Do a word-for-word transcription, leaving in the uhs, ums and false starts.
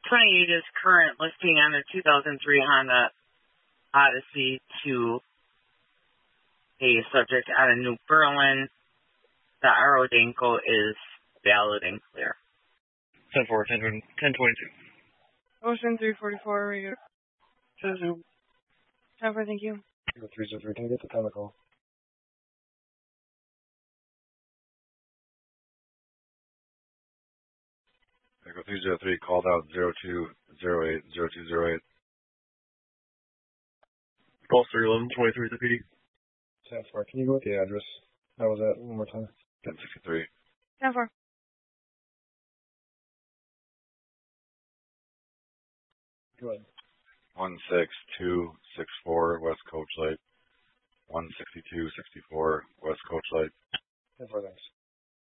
twenty-eight is current listing on the two thousand three Honda Odyssey to a subject out of New Berlin. The Aerodanko is valid and clear. ten four, ten twenty-two. Ocean three forty-four, radio. Zoom. ten four, thank you. three zero three, can you get the chemical? Echo three zero three, called out zero two zero eight, zero two zero eight. Call three eleven twenty-three at the P D. ten four, can you go with the address? How was that? One more time. ten sixty-three. ten four. Go ahead. one six two six four, West Coach Light. one sixty-two sixty-four, West Coach Light. ten four, thanks.